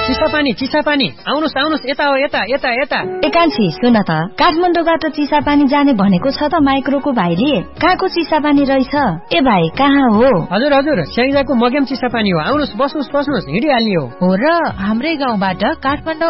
चिसापानी आउनुहोस् यता हो यता यता यता। एकान्छी सुन त, काठमाडौँबाट चिसापानी जाने भनेको छ त माइक्रोको भाइले। कहाँको चिसापानी रहेछ? ए भाइ कहाँ हो? हजुर स्याङ्जाको मगेम चिसापानी हो। आउनुहोस् बस्नुहोस् हिँडिहाल्ने हो। हो र हाम्रै गाउँबाट काठमाडौँ